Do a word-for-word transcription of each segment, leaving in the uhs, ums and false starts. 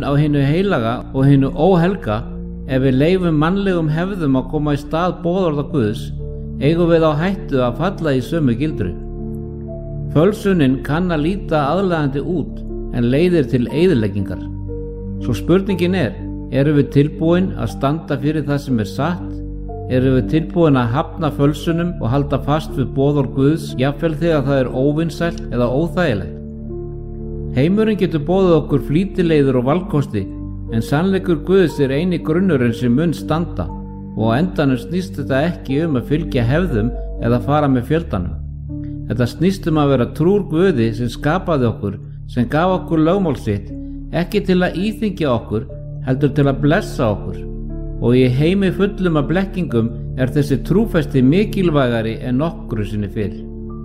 á hinu heilaga og hinu óhelga, ef við leyfum mannlegum hefðum að koma í stað boðorða Guðs, eigum við á hættu að falla í sömu gildru. Fölsunin kann að líta aðlaðandi út en leiðir til eyðileggingar. Svo spurningin er, erum við tilbúin að standa fyrir það sem er satt? Erum við tilbúin að hafna fölsunum og halda fast við boðorð Guðs, jafnvel þegar það er óvinsælt eða óþægilegt? Heimurinn getur boðið okkur flýtileiður og valkosti, en sannleikur Guðs er eini grunnurinn sem mun standa, og á endanum snýst þetta ekki um að fylgja hefðum eða fara með fjöldanum. Þetta snýst um að vera trúr Guði sem skapaði okkur, sem gaf okkur lögmál sitt, ekki til að íþyngja okkur, heldur til að blessa okkur. Og í heimi fullum af blekkingum er þessi trúfesti mikilvægari en nokkru sinni fyrr.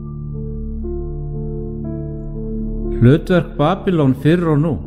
Hlutverk Babylon fyrr og nú.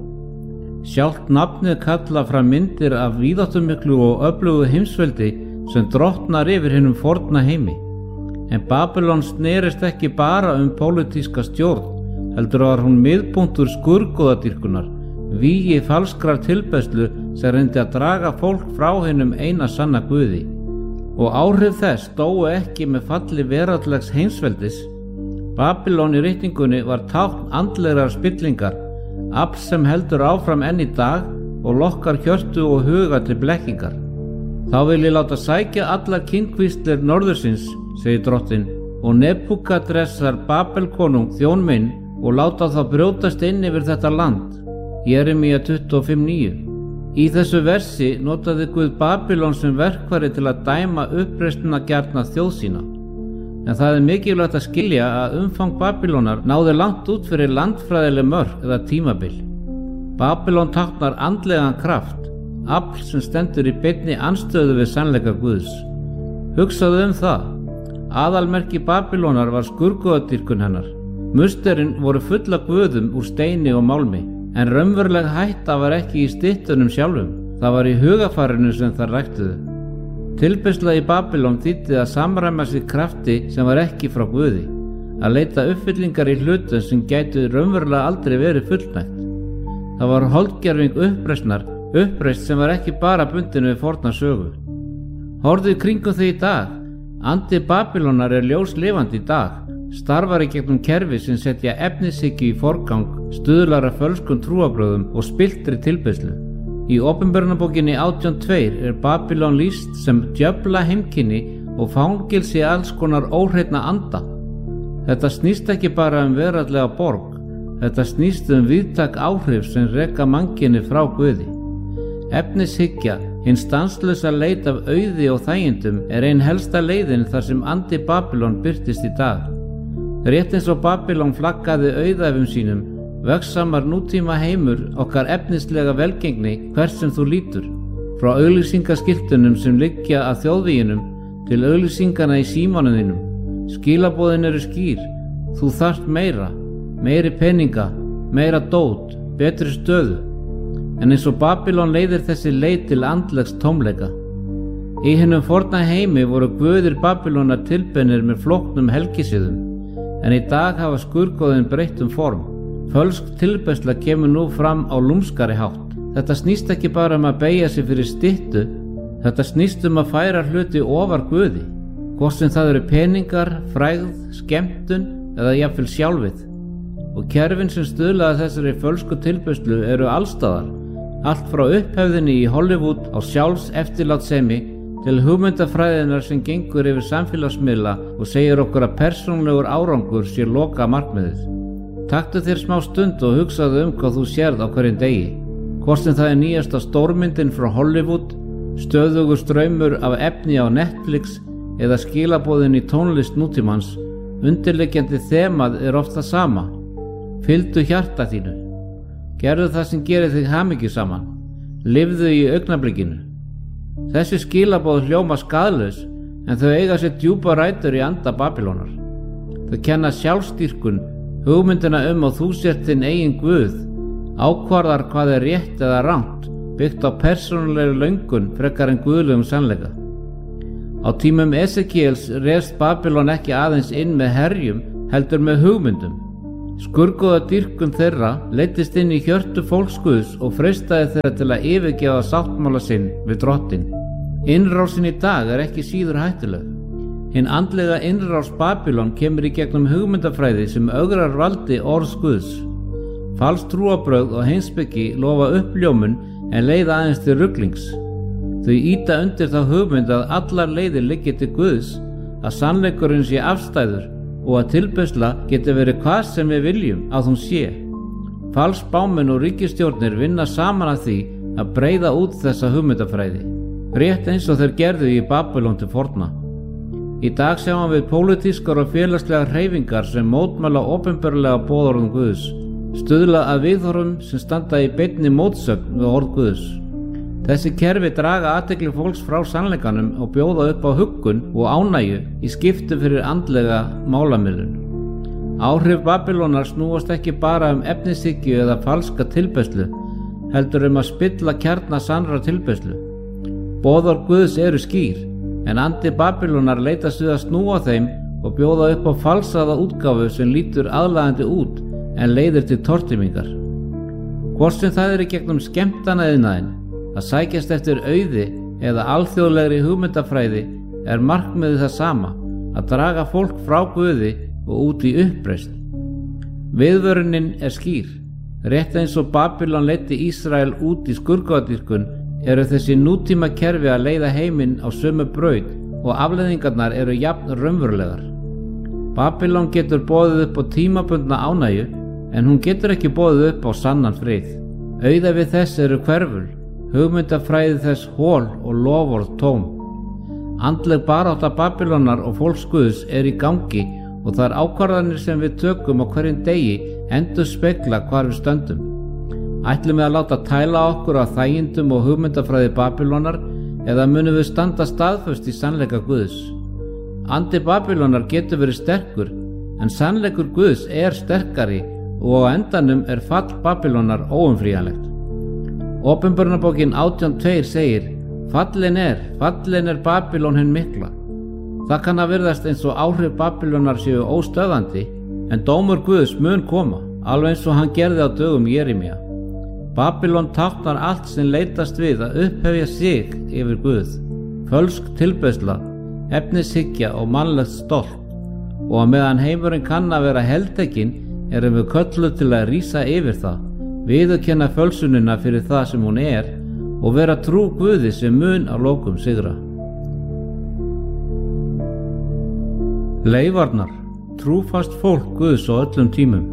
Sjálft nafnið kalla fram myndir af víðáttumiklu og öflugu heimsveldi sem drottnar yfir hinum forna heimi. En Babylon snerist ekki bara um pólitíska stjórn, heldur var hún miðpunktur skurðgoðadýrkunar, vígi falskrar tilbeiðslu sem reyndi að draga fólk frá hinum eina sanna Guði. Og áhrif þess dóu ekki með falli veraldlegs heimsveldis. Babylon í ritningunni var tákn andlegrar spillingar, afl sem heldur áfram enn í dag og lokkar hjörtu og huga til blekkingar. Þá vil ég láta sækja allar kynkvíslir norðursins, segir drottinn, og Nebúkadressar Babelkonung þjón minn og láta þá brjótast inn yfir þetta land. Jeremía tuttugu og fimm níu. Í þessu versi notaði Guð Babylon sem verkfæri til að dæma uppreisnina gjarna þjóð sína. En það er mikilvægt að skilja að umfang Babylónar náði langt út fyrir landfræðileg mörk eða tímabil. Babylon táknar andlegan kraft, afl sem stendur í beinni andstöðu við sannleika Guðs. Hugsaðu um það. Aðalmerki Babylónar var skurðgoðadýrkun hennar. Musterinn voru fulla guðum úr steini og málmi, en raunveruleg hætta var ekki í styttunum sjálfum. Það var í hugafarinu sem það ræktuðu. Tilbeiðsla í Babylon þýddi að samræma sig krafti sem var ekki frá Guði, að leita uppfyllingar í hlutum sem gætu raunverulega aldrei verið fullnægt. Það var holdgerving uppreisnar, uppreist sem var ekki bara bundin við forna sögu. Horfðu kringum þig í dag. Andi Babylónar er ljós lifandi í dag, starfar í gegnum kerfi sem setja efnishyggju í forgang, stuðlar að fölskum trúarbrögðum og spilltri tilbeiðslu. Í Opinberunarbókinni átján tvær er Babylon lýst sem djöfla heimkynni og fangilsi alls konar óhreinna anda. Þetta snýst ekki bara um veraldlega borg, þetta snýst um víðtæk áhrif sem reka mannkynni frá Guði. Efnishyggja, hinn stanslausa leit af auði og þægindum, er ein helsta leiðin þar sem andi Babylon birtist í dag. Rétt eins og Babylon flaggaði auðæfum sínum, vegsamar nútíma heimur okkar efnislega velgengni hvert sem þú lítur, frá auglýsingaskiltunum sem liggja að þjóðvíginum til auglýsingana í símanum. Skilaboðin eru skýr, þú þarft meira, meiri peninga, meira dót, betri stöðu. En eins og Babylon leiðir þessi leið til andlegs tómleika. Í hinum forna heimi voru guðir Babylonar tilbeinir með flóknum helgisiðum, en í dag hafa skurðgoðin breytt um form. Fölsk tilbeiðsla kemur nú fram á lúmskari hátt. Þetta snýst ekki bara um að beygja sig fyrir styttu, þetta snýst um að færa hluti ofar Guði, hvort sem það eru peningar, frægð, skemmtun eða jafnvel sjálfið. Og kerfin sem stuðlaði þessari fölsku tilbeiðslu eru allstaðar, allt frá upphefðinni í Hollywood á sjálfs eftirlátssemi til hugmyndafræðinar sem gengur yfir samfélagsmiðla og segir okkur að persónulegur árangur sé loka markmiðið. Taktu þér smá stund og hugsaðu um hvað þú sérð á hverjum degi. Hvort sem það er nýjasta stórmyndin frá Hollywood, stöðugur straumur af efni á Netflix eða skilaboðin í tónlist nútímans, undirliggjandi þemað er oft það sama. Fylgdu hjarta þínu. Gerðu það sem gerir þig hamingjusaman. Lifðu í augnablikinu. Þessi skilaboð hljóma skaðlaus, en þau eiga sér djúpa rætur í anda Babylónar. Þau kenna sjálfstýrkun, hugmyndina um að þú sért þinn eigin guð, ákvarðar hvað er rétt eða rangt, byggt á persónulegri löngun frekar en guðlegum sannleika. Á tímum Esekiels réðst Babylon ekki aðeins inn með herjum, heldur með hugmyndum. Skurgoða dýrkun þeirra leiddist inn í hjörtu fólks Guðs og freistaði þeirra til að yfirgefa sáttmála sinn við Drottinn. Innrásin í dag er ekki síður hættuleg. Hinn andlega innrás Babýlon kemur í gegnum hugmyndafræði sem ögrar valdi orðs Guðs. Falsk trúarbrögð og heimspeki lofa uppljómun en leiða aðeins til ruglings. Þau ýta undir þá hugmynd að allar leiðir liggi til Guðs, að sannleikurinn sé afstæður og að tilbeiðsla geti verið hvað sem við viljum að hún sé. Falsk spámenn og ríkisstjórnir vinna saman að því að breiða út þessa hugmyndafræði, rétt eins og þeir gerðu í Babýlon til forna. Í dag sjáum við pólitískar og félagslegar hreyfingar sem mótmæla opinberlega boðorðum Guðs, stuðla að viðhorfum sem standa í beinni mótsögn við orð Guðs. Þessi kerfi draga athygli fólks frá sannleikanum og bjóða upp á huggun og ánægju í skiptum fyrir andlega málamiðlun. Áhrif Babýlonar snúast ekki bara um efnishyggju eða falska tilbeiðslu, heldur um að spilla kjarna sannrar tilbeiðslu. Boðorð Guðs eru skýr, en andi Babýlonar leitast við að snúa þeim og bjóða upp á falsaða útgáfu sem lítur aðlaðandi út en leiðir til tortímingar. Hvort sem það er í gegnum skemmtanaðinaðinn, að sækjast eftir auði eða alþjóðlegri hugmyndafræði, er markmiðið það sama, að draga fólk frá Guði og út í uppreisn. Viðvörunin er skýr. Rétt eins og Babýlon leiddi Ísrael út í skurgoðadýrkun eru þessi nútíma kerfi að leiða heiminn á sömu braut og afleiðingarnar eru jafn raunverulegar. Babýlon getur boðið upp á tímabundna ánægju en hún getur ekki boðið upp á sannan frið. Auðæfi þess eru hverful, hugmyndafræði þess hol og loforð tóm. Andleg barátta Babýlonar og fólks Guðs er í gangi og þær ákvarðanir sem við tökum á hverjum degi endurspegla hvar við stöndum. Ætlum við að láta tæla okkur af þægindum og hugmyndafræði Babýlonar eða munum við standa staðföst í sannleika Guðs? Andi Babýlonar getur verið sterkur en sannleikur Guðs er sterkari og á endanum er fall Babýlonar óumflýjanlegt. Opinberunarbókin átján tveir segir: Fallin er, fallin er Babýlon hin mikla. Það kann að virðast eins og áhrif Babýlonar séu óstöðandi, en dómur Guðs mun koma, alveg eins og hann gerði á dögum Jeremía. Babýlon táknar allt sem leitast við að upphefja sig yfir Guð, fölsk tilbeiðsla, efnishyggja og mannlegt stolt, og að meðan heimurinn kann að vera heltekinn erum við kölluð til að rísa yfir það, viðurkenna fölsunina fyrir það sem hún er og vera trú Guði sem mun að lokum sigra. Leifarnar, trúfast fólk Guðs á öllum tímum.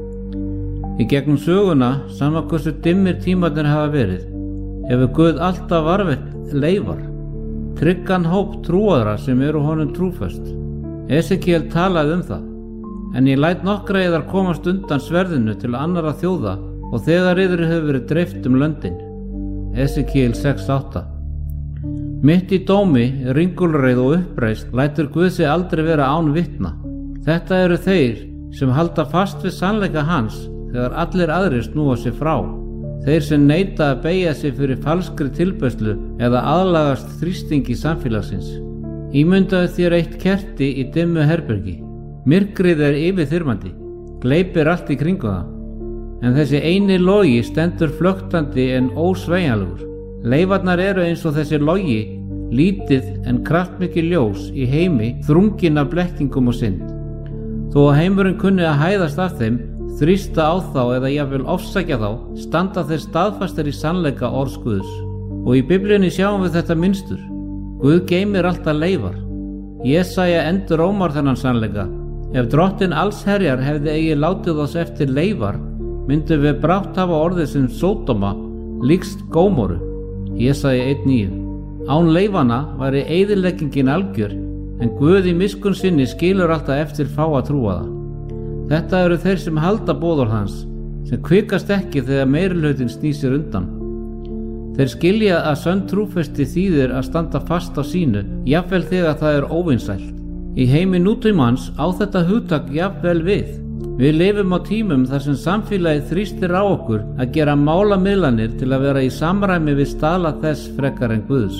Í gegnum söguna, sama hversu dimmir tímarnir hafa verið, hefur Guð alltaf varðveitt leifar, tryggan hóp trúaðra sem eru honum trúföst. Esekiel talaði um það, en ég læt nokkra yðar komast undan sverðinu til annarra þjóða og þegar yður hefur verið dreift um löndin. Esekiel sex átta. Mitt í dómi, ringulreið og uppreist lætur Guð sig aldrei vera án vitna. Þetta eru þeir sem halda fast við sannleika hans þegar allir aðrir snúa sig frá. Þeir sem neita að beygja sig fyrir falskri tilbeiðslu eða aðlagast þrýstingi samfélagsins. Ímyndaðu þér eitt kerti í dimmu herbergi. Myrkrið er yfirþyrmandi, gleypir allt í kringu það. En þessi eini logi stendur flöktandi en ósveigjanlegur. Leifarnar eru eins og þessi logi, lítið en kraftmikið ljós í heimi þrunginn af blekkingum og synd. Þó að heimurinn kunni að hæðast af þeim, þrýsta á þá eða jafnvel ofsækja þá, standa þeir staðfastir í sannleika orðs Guðs. Og í Biblíunni sjáum við þetta mynstur. Guð geymir alltaf leifar. Jesaja endurómar þennan sannleika. Ef Drottinn allsherjar hefði eigi látið oss eftir leifar, myndum við brátt hafa orðið sem Sódóma líkst Gómoru. Jesaja einn níu. Án leifana væri eyðileggingin algjör, en Guð í miskunn sinni skilur alltaf eftir fá að trúa það. Þetta eru þeir sem halda boðorð hans, sem kvikast ekki þegar meirihlutinn snýsir undan. Þeir skilja að sönn trúfesti þýðir að standa fast á sínu, jafnvel þegar það er óvinsælt. Í heimi nútímans á þetta hugtak jafnvel við. Við lifum á tímum þar sem samfélagið þrýstir á okkur að gera málamiðlanir til að vera í samræmi við staðla þess frekar en Guðs.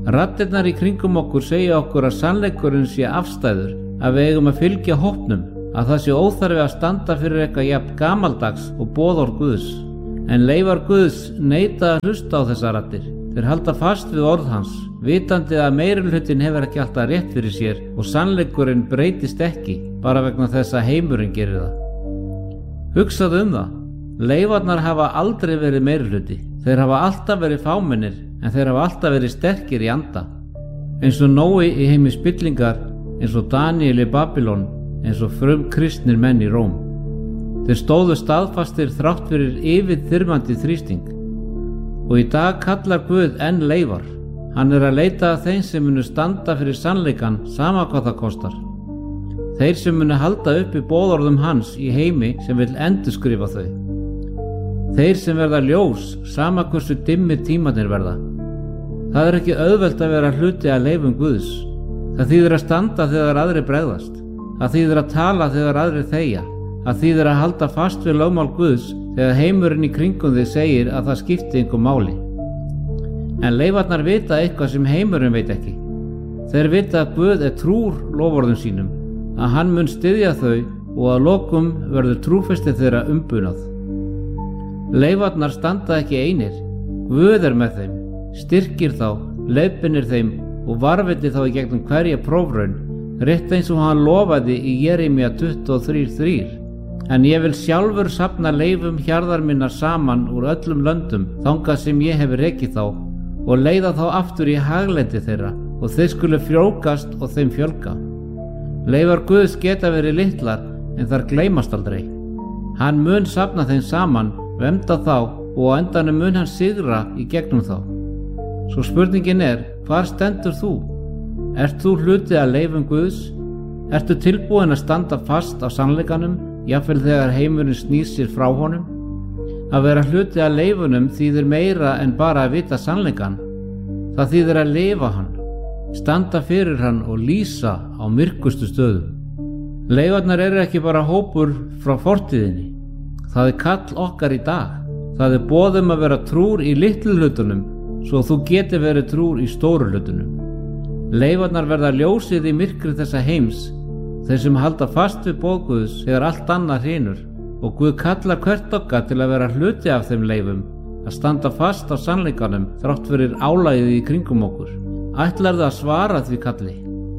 Raddirnar í kringum okkur segja okkur að sannleikurinn sé afstæður, að við eigum að fylgja hópnum, að það sé óþarfi að standa fyrir eitthvað jafn gamaldags og boðorð Guðs. En leifar Guðs neita að hlusta á þessar raddir. Þeir halda fast við orð hans, vitandi að meirihlutin hefur ekki alltaf rétt fyrir sér og sannleikurinn breytist ekki bara vegna þess að heimurinn gerir það. Hugsaðu um það. Leifarnar hafa aldrei verið meirihluti. Þeir hafa alltaf verið fámennir, en þeir hafa alltaf verið sterkir í anda. Eins og Nói í heimi spillingar, eins og Daníel í Babylon, eins og frum kristnir menn í Róm. Þeir stóðu staðfastir þrátt fyrir yfirþyrmandi þrýsting. Og í dag kallar Guð enn leifar. Hann er að leita að þeim sem munu standa fyrir sannleikan sama hvað það kostar. Þeir sem munu halda uppi boðorðum hans í heimi sem vill endurskrifa þau. Þeir sem verða ljós sama hversu dimmir tímarnir verða. Það er ekki auðvelt að vera hluti að leifum Guðs. Það þýðir að standa þegar aðrir bregðast. Það þýðir að tala þegar aðrir þegja. Það þýðir að halda fast við lögmál Guðs þegar heimurinn í kringum þig segir að það skipti engu máli. En leifarnar vita eitthvað sem heimurinn veit ekki. Þeir vita að Guð er trúr loforðum sínum, að hann mun styðja þau og að lokum verður trúfesti þeirra umbunað. Leifarnar standa ekki einir. Guð er með þeim, styrkir þá, leiðbeinir þeim og varveitir þá í gegnum hverja prófraun, rétt eins og hann lofaði í Jeremía tuttugu og þrjú þrjú. En ég vil sjálfur safna leifum hjarðar minnar saman úr öllum löndum þangað sem ég hef rekið þá og leiða þá aftur í haglendi þeirra og þeir skulu frjókast og þeim fjölga. Leifar Guðs geta verið litlar en þar gleymast aldrei. Hann mun safna þeim saman, vernda þá og á endanum mun hann sigra í gegnum þá. Svo spurningin er, hvar stendur þú? Ert þú hluti að leifum Guðs? Ertu tilbúin að standa fast á sannleikanum? Jafnvel þegar heimurinn snýr sér frá honum? Að vera hluti að leifunum þýðir meira en bara að vita sannleikan. Það þýðir að lifa hann, standa fyrir hann og lýsa á myrkustu stöðum. Leifarnar eru ekki bara hópur frá fortíðinni. Það er kall okkar í dag. Það er boð um að vera trúr í litlu hlutunum svo þú geti verið trúr í stóru hlutunum. Leifarnar verða ljósið í myrkri þessa heims, þeir sem halda fast við boð Guðs þegar allt annað hrynur, og Guð kallar hvert okkar til að vera hluti af þeim leifum, að standa fast á sannleikanum þrátt fyrir álagið í kringum okkur. Ætlarðu að svara því kalli?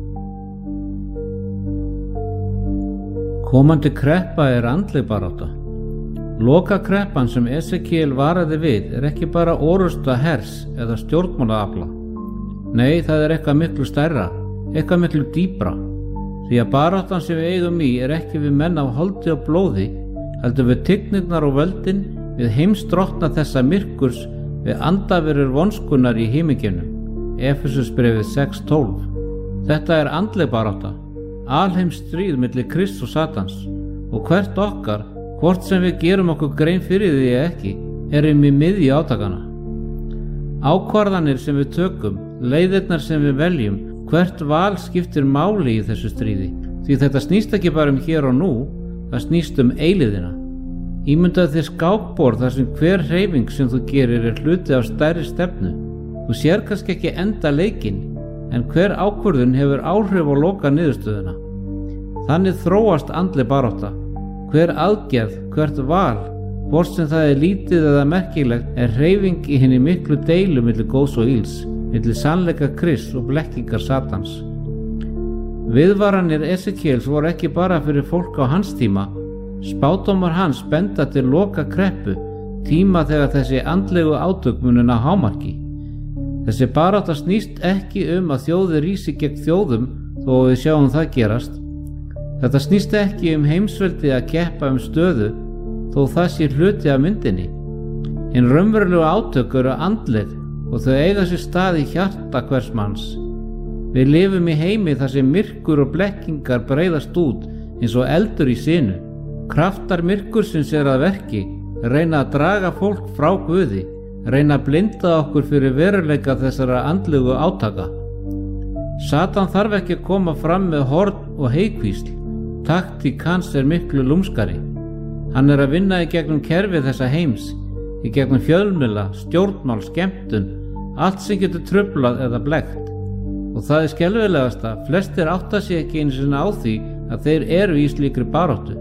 Komandi kreppa er andleg barátta. Lokakreppan sem Esekiel varaði við er ekki bara orrusta hers eða stjórnmálaafla. Nei, það er eitthvað miklu stærra, eitthvað miklu dýpra. Því að baráttan sem við eigum í er ekki við menn af holdi og blóði, heldur við tignirnar og völdin, við heimsdrottna þessa myrkurs, við andaverur vonskunnar í himingeimnum. Efesusbréfið sex tólf. Þetta er andleg barátta, alheims stríð milli Krists og Satans, og hvert okkar, hvort sem við gerum okkur grein fyrir því eða ekki, erum í miðju átakana. Ákvarðanir sem við tökum, leiðirnar sem við veljum, hvert val skiptir máli í þessu stríði, því þetta snýst ekki bara um hér og nú, það snýst um eilíðina. Ímyndaðu þér skákborð þar sem hver hreyfing sem þú gerir er hluti af stærri stefnu. Þú sér kannski ekki enda leikinn, en hver ákvörðun hefur áhrif á loka niðurstöðuna. Þannig þróast andleg barátta. Hver aðgerð, hvert val, hvort sem það er lítið eða merkilegt, er hreyfing í hinni miklu deilu milli góðs og ills, milli sannleika Krists og blekkingar Satans. Viðvaranir Esekiels voru ekki bara fyrir fólk á hans tíma. Spádómar hans benda til loka kreppu, tíma þegar þessi andlegu átök munu ná hámarki. Þessi barátta snýst ekki um að þjóðir rísi gegn þjóðum þó við sjáum það gerast. Þetta snýst ekki um heimsveldi að keppa um stöðu þó það sé hluti af myndinni. Hinn raunverulegu átök eru andleg og þau eiga sér stað í hjarta hvers manns. Við lifum í heimi þar sem myrkur og blekkingar breiðast út eins og eldur í sinu. Kraftar myrkursins er að verki, reyna að draga fólk frá Guði, reyna að blinda okkur fyrir veruleika þessara andlegu átaka. Satan þarf ekki að koma fram með horn og heikvísl. Taktík hans er miklu lúmskari. Hann er að vinna í gegnum kerfi þessa heims, í gegnum fjölmiðla, stjórnmál, skemmtun, allt sem getur truflað eða blekkt. Og það er skelfilegasta, flestir átta sig ekki einu sinni á því að þeir eru í slíkri baráttu.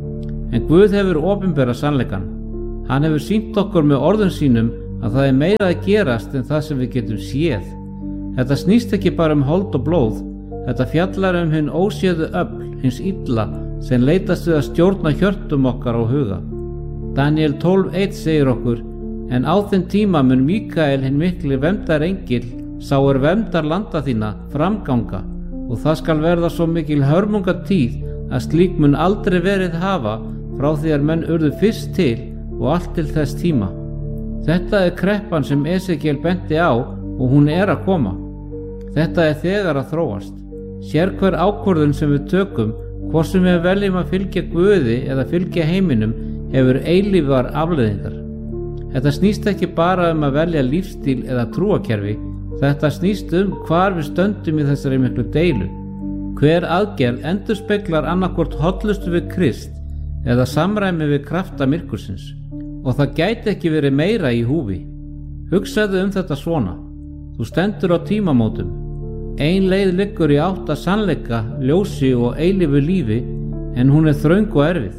En Guð hefur opinberað sannleikann. Hann hefur sýnt okkur með orðum sínum að það er meira að gerast en það sem við getum séð. Þetta snýst ekki bara um hold og blóð, þetta fjallar um hinn óséðu öfl, hins illa, sem leitast við að stjórna hjörtum okkar og huga. Daniel tólf eitt segir okkur: en á þeim tíma mun Míkael hinn mikli verndarengill, sá er verndar landa þína, framganga, og það skal verða svo mikil hörmungatíð að slík mun aldrei verið hafa frá því að menn urðu fyrst til og allt til þess tíma. Þetta er kreppan sem Esekiel benti á og hún er að koma. Þetta er þegar að þróast. Sérhver ákvörðun sem við tökum, hvort sem við veljum að fylgja Guði eða fylgja heiminum, hefur eilífar afleiðingar. Þetta snýst ekki bara um að velja lífstíl eða trúakerfi, þetta snýst um hvar við stöndum í þessari miklu deilu. Hver aðgerð endurspeglar annarkvort hollustu við Krist eða samræmi við krafta myrkursins, og það gæti ekki verið meira í húfi. Hugsaðu um þetta svona: þú stendur á tímamótum. Ein leið liggur í átt að sannleika, ljósi og eilífu lífi, en hún er þröng og erfið.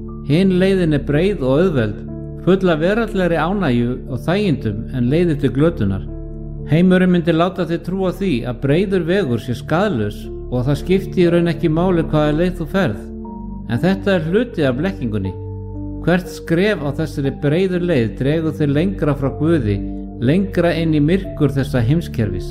Hin leiðin er breið og auðveld, full af veraldlegri ánægju og þægindum en leiðir til glötunar. Heimurinn myndi láta þig trúa því að breiður vegur sé skaðlaus og það skipti í raun ekki máli hvaða leið þú ferð. En þetta er hluti af blekkingunni. Hvert skref á þessari breiður leið dregur þig lengra frá Guði, lengra inn í myrkur þessa heimskerfis.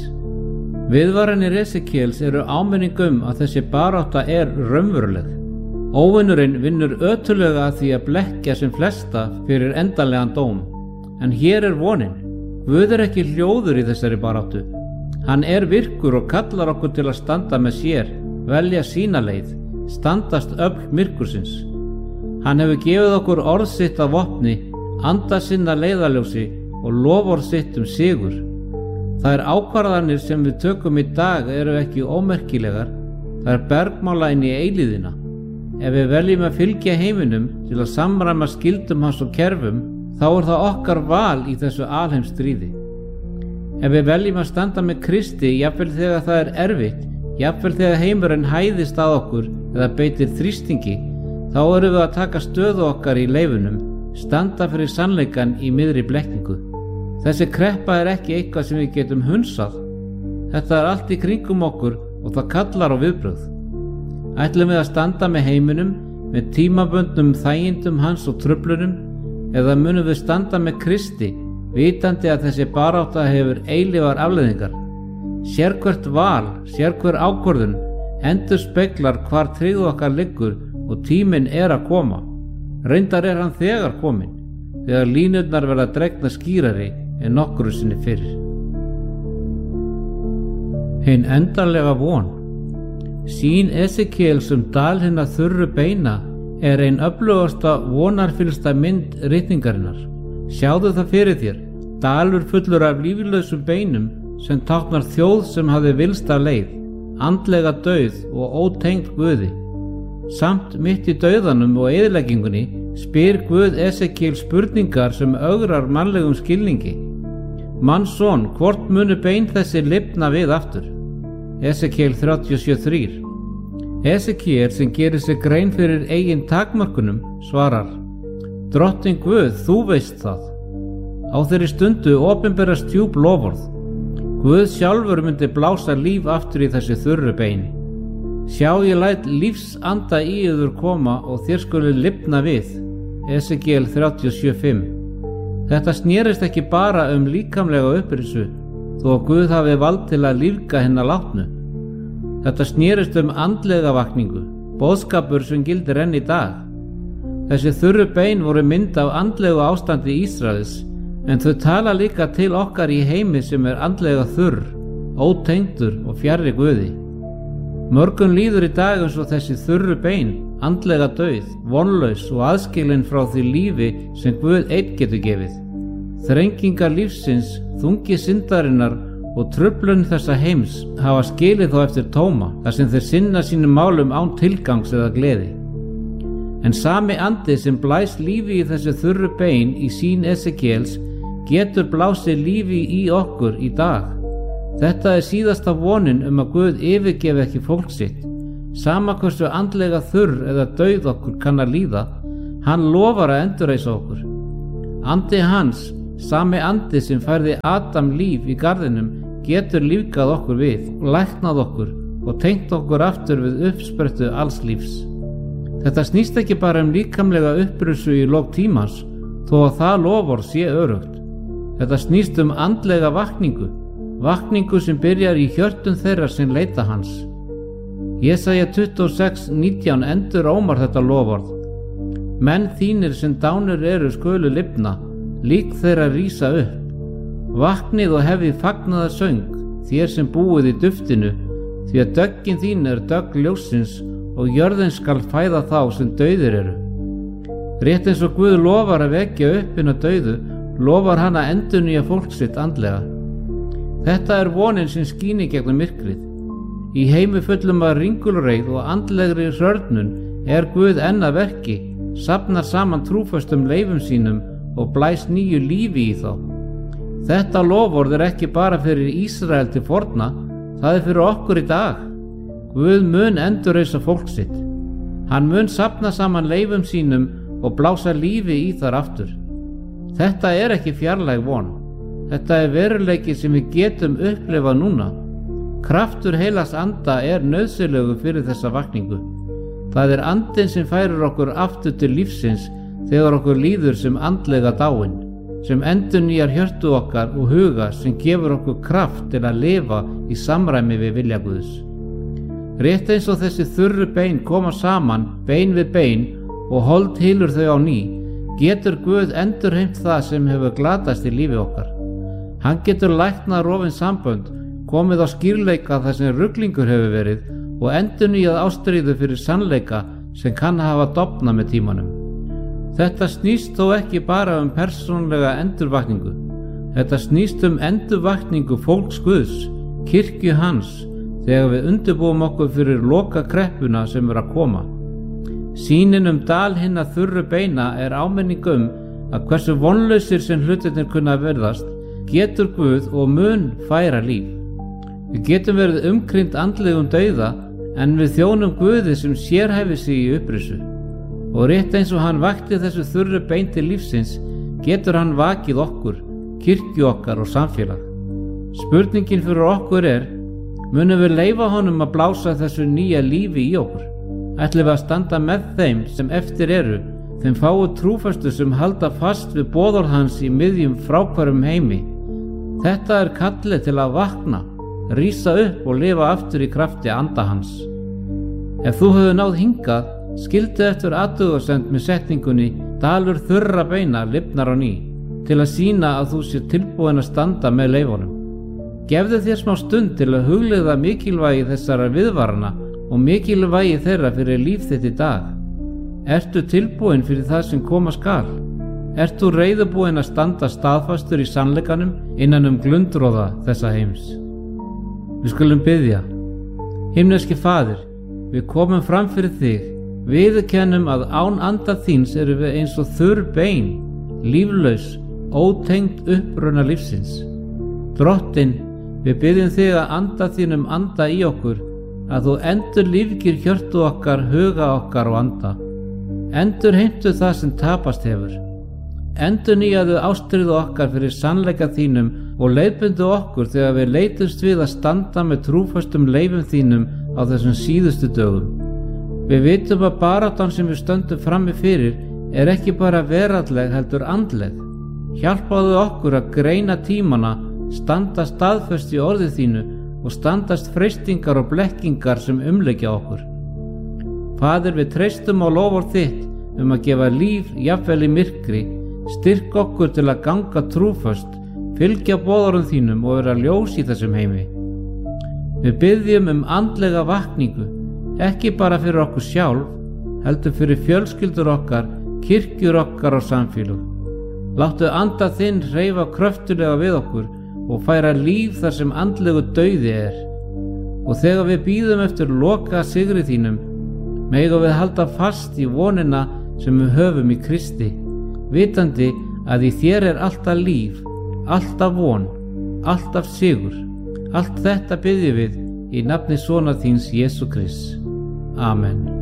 Viðvaranir Esekiels eru áminning um að þessi barátta er raunveruleg. Óvinurinn vinnur ötullega að því að blekkja sem flesta fyrir endanlegan dóm. En hér er vonin. Guð er ekki hljóður í þessari baráttu. Hann er virkur og kallar okkur til að standa með sér, velja sína leið, standast öfl myrkursins. Hann hefur gefið okkur orð sitt af vopni, anda sinna leiðarljósi og loforð sitt um sigur. Þær ákvarðanir sem við tökum í dag eru ekki ómerkilegar, það er bergmála inn í eilíðina. Ef við veljum að fylgja heiminum til að samræma skildum hans og kerfum, þá er það okkar val í þessu alheimsstríði. Ef við veljum að standa með Kristi, jafnvel þegar það er erfitt, jafnvel þegar heimurinn hæðist að okkur eða beitir þrýstingi, þá erum við að taka stöðu okkar í leifunum, standa fyrir sannleikan í miðri blekkingu. Þessi kreppa er ekki eitthvað sem við getum hunsað. Þetta er allt í kringum okkur og það kallar á viðbrögð. Ætlum við að standa með heiminum, með tímabundnum þægindum hans og truflunum, eða munum við standa með Kristi, vitandi að þessi barátta hefur eilífar afleiðingar. Sérhvert val, sérhver ákvörðun endurspeglar hvar tryggð okkar liggur og tíminn er að koma. Reyndar er hann þegar kominn, þegar línurnar verða dregna skýrari en nokkru sinni fyrir. Hin endanlega von. Sýn Esekiels um dal hinna þurru beina er ein öflugasta vonarfyllsta mynd ritningarinnar. Sjáðu það fyrir þér, dalur fullur af líflausum beinum sem táknar þjóð sem hafði vilsta leið, andlega dauð og ótengd Guði. Samt mitt í dauðanum og eyðileggingunni spyr Guð Esekiel spurningar sem ögrar mannlegum skilningi. Mannsson, hvort munu bein þessi lifna við aftur? Esekiel þrjátíu og sjö þrjú. Esekiel, sem gerir sig grein fyrir eigin takmörkunum, svarar: Drottinn Guð, þú veist það. Á þeirri stundu opinberast djúp loforð. Guð sjálfur myndi blása líf aftur í þessi þurru bein. Sjá, ég læt lífsanda í yður koma og þér skuli lifna við. Esekiel þrjátíu og sjö fimm. Þetta snerist ekki bara um líkamlega upprisu, þó að Guð hafi vald til að lífga hinna látnu. Þetta snerist um andlega vakningu, boðskapur sem gildir enn í dag. Þessi þurru bein voru mynd af andlegu ástandi Ísraels, en þau tala líka til okkar í heimi sem er andlega þurr, ótengdur og fjarri Guði. Mörgum líður í dag eins og þessi þurru bein, andlega dauð, vonlaus og aðskilin frá því lífi sem Guð einn getur gefið. Þrengingar lífsins, þungi syndarinnar og truflun þessa heims hafa skilið þó eftir tóma, þar sem þeir sinna sínum málum án tilgangs eða gleði. En sami andi sem blæs lífi í þessi þurru bein í sýn Esekiels getur blásið lífi í okkur í dag. Þetta er síðasta vonin um að Guð yfirgefi ekki fólk sitt, Sama hversu andlega þurr eða dauð okkur kann að líða, hann lofar að endurreisa okkur. Andi hans, sami andi sem færði Adam líf í garðinum, getur lífgað okkur við, læknað okkur og tengt okkur aftur við uppsprettu alls lífs. Þetta snýst ekki bara um líkamlega upprissu í lok tímans, þó að það loforð sé örugt. Þetta snýst um andlega vakningu, vakningu sem byrjar í hjörtum þeirra sem leita hans. Jesaja tuttugu og sex nítján endur ómar þetta loforð. Menn þínir sem dánir eru skulu lifna, lík þeirra rísa upp. Vaknið og hefið fagnaðar söng, þér sem búið í duftinu, því að döggin þín er dögg ljóssins og jörðin skal fæða þá sem dauðir eru. Rétt eins og Guð lofar að vekja upp hina dauðu, lofar hann að endurnýja fólk sitt andlega. Þetta er vonin sem skíni gegnum myrkrið. Í heimi fullum af ringulreið og andlegri hrörnun er Guð enn að verki, safnar saman trúföstum leifum sínum og blæs nýju lífi í þá. Þetta loforð er ekki bara fyrir Ísrael til forna, það er fyrir okkur í dag. Guð mun endurreisa fólk sitt. Hann mun safna saman leifum sínum og blása lífi í þar aftur. Þetta er ekki fjarlæg von. Þetta er veruleiki sem við getum upplifað núna. Kraftur heilags anda er nauðsynlegur fyrir þessa vakningu. Það er andinn sem færir okkur aftur til lífsins þegar okkur líður sem andlega dáin, sem endurnýjar hjörtu okkar og huga, sem gefur okkur kraft til að lifa í samræmi við vilja Guðs. Rétt eins og þessi þurru bein koma saman, bein við bein, og hold hylur þau á ný, getur Guð endurheimt það sem hefur glatast í lífi okkar. Hann getur læknað rofin sambönd, komið á skýrleika þar sem ruglingur hefur verið og endurnýjað ástríðu fyrir sannleika sem kann hafa dofnað með tímanum. Þetta snýst þó ekki bara um persónlega endurvakningu. Þetta snýst um endurvakningu fólks Guðs, kirkju hans, þegar við undirbúum okkur fyrir loka kreppuna sem er að koma. Sýnin um dal hinna þurru beina er áminning um að hversu vonlausir sem hlutirnir kunna verðast, getur Guð og mun færa líf. Við getum verið umkringt andlegum dauða, en við þjónum Guði sem sérhæfir sig í upprissu. Og rétt eins og hann vakti þessu þurru bein til lífsins, getur hann vakið okkur, kirkju okkar og samfélag. Spurningin fyrir okkur er, munum við leyfa honum að blása þessu nýja lífi í okkur? Ætlum við að standa með þeim sem eftir eru, þeim fáu trúfastu sem halda fast við boðorð hans í miðjum fráhverfum heimi? Þetta er kallið til að vakna, rísa upp og lifa aftur í krafti anda hans. Ef þú hefur náð hingað, skildu eftir athugasemd með setningunni dalur þurra beina lifnar á ný, til að sýna að þú sé tilbúin að standa með leifunum. Gefðu þér smá stund til að hugleiða mikilvægi þessara viðvarana og mikilvægi þeirra fyrir líf þitt í dag. Ertu tilbúin fyrir það sem koma skal? Ert þú reiðubúin að standa staðfastur í sannleikanum innan um glundroða þessa heims? Við skulum biðja. Himneski Faðir, við komum fram fyrir þig, viðurkennum að án anda þíns erum við eins og þurr bein, líflaus, ótengd uppruna lífsins. Drottinn, við biðjum þig að anda þínum anda í okkur, að þú endur lífgir hjörtu okkar, huga okkar og anda. Endur heimtu það sem tapast hefur. Endur nýjaðu ástríðu okkar fyrir sannleika þínum og leiðbundu okkur þegar við leitumst við að standa með trúföstum leifum þínum á þessum síðustu dögum. Við vitum að baráttan sem við stöndum frammi fyrir er ekki bara veraldleg heldur andleg. Hjálpaðu okkur að greina tímana, standa staðföst í orði þínu og standast freistingar og blekkingar sem umleikja okkur. Faðir, við treystum á loforð þitt um að gefa líf jafnvel í myrkri, styrk okkur til að ganga trúföst, fylgja boðorðum þínum og vera ljós í þessum heimi. Við biðjum um andlega vakningu, ekki bara fyrir okkur sjálf, heldur fyrir fjölskyldur okkar, kirkjur okkar og samfélög. Láttu anda þinn hreyfa kröftulega við okkur og færa líf þar sem andlegu dauði er. Og þegar við bíðum eftir loka sigri þínum, megum við halda fast í vonina sem við höfum í Kristi, vitandi að í þér er alltaf líf, alltaf von, alltaf sigur. Allt þetta biðjum við í nafni Sonar þíns Jesú Krist. Amen.